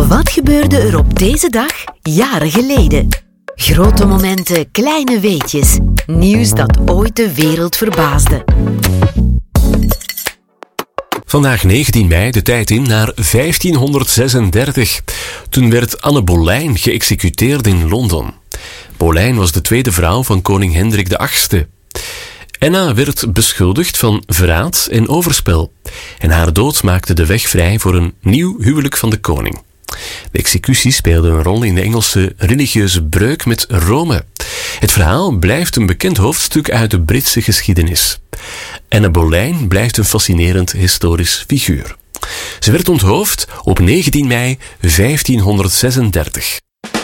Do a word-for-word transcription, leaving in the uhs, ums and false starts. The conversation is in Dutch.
Wat gebeurde er op deze dag jaren geleden? Grote momenten, kleine weetjes. Nieuws dat ooit de wereld verbaasde. Vandaag negentien mei, de tijd in naar vijftienhonderdzesendertig. Toen werd Anne Boleyn geëxecuteerd in Londen. Boleyn was de tweede vrouw van koning Hendrik de achtste. Anna werd beschuldigd van verraad en overspel. En haar dood maakte de weg vrij voor een nieuw huwelijk van de koning. De executie speelde een rol in de Engelse religieuze breuk met Rome. Het verhaal blijft een bekend hoofdstuk uit de Britse geschiedenis. Anne Boleyn blijft een fascinerend historisch figuur. Ze werd onthoofd op negentien mei vijftienhonderdzesendertig.